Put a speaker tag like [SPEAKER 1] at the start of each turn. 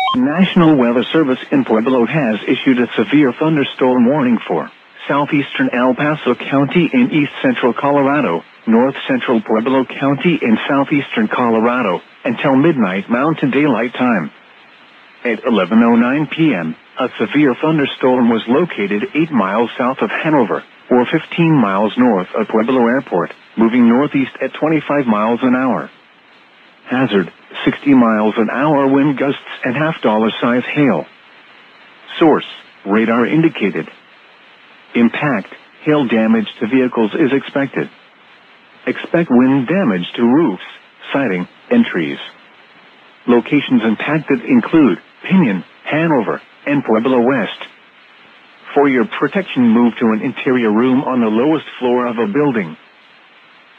[SPEAKER 1] National Weather Service in Pueblo has issued a severe thunderstorm warning for southeastern El Paso County in east central Colorado, north central Pueblo County in southeastern Colorado, until midnight Mountain Daylight Time. At 11:09 p.m., a severe thunderstorm was located 8 miles south of Hanover, or 15 miles north of Pueblo Airport, moving northeast at 25 miles an hour. Hazard, 60 miles an hour wind gusts and $half size hail. Source, radar indicated. Impact, hail damage to vehicles is expected. Expect wind damage to roofs, siding, and trees. Locations impacted include Pinion, Hanover, and Pueblo West. For your protection, move to an interior room on the lowest floor of a building.